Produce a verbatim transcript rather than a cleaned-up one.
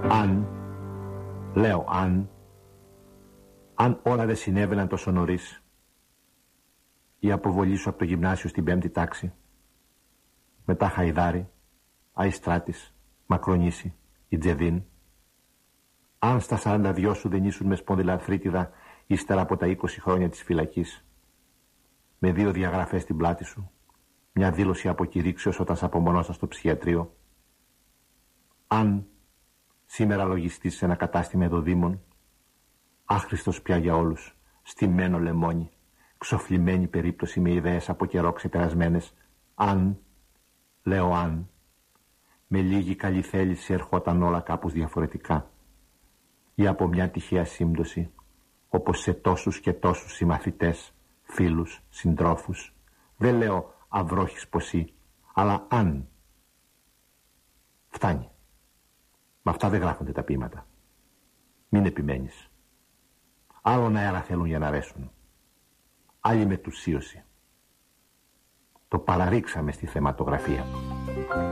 Αν, λέω αν, αν όλα δεν συνέβαιναν τόσο νωρίς, η αποβολή σου από το γυμνάσιο στην πέμπτη τάξη, μετά Χαϊδάρη, Αϊστράτης, Μακρονήσι, Ιτζεδίν, αν στα σαράντα δυο σου δεν ήσουν με σπονδυλαρθρίτιδα ύστερα από τα είκοσι χρόνια της φυλακής, με δύο διαγραφές στην πλάτη σου, μια δήλωση αποκηρύξεως όταν σε απομονώσαν στο ψυχιατρίο, αν σήμερα λογιστείς σε ένα κατάστημα εδωδήμων, άχρηστος πια για όλους, στημένο λεμόνι, ξοφλημένη περίπτωση με ιδέες από καιρό ξεπερασμένες, αν, λέω αν, με λίγη καλή θέληση ερχόταν όλα κάπως διαφορετικά, ή από μια τυχαία σύμπτωση, όπως σε τόσους και τόσους συμμαθητές, φίλους, συντρόφους, δεν λέω αυρόχης ποσή, αλλά αν. Φτάνει. Με αυτά δεν γράφονται τα ποίηματα. Μην επιμένεις. Άλλον αέρα θέλουν για να αρέσουν. Άλλη μετουσίωση. Το παραρίξαμε στη θεματογραφία.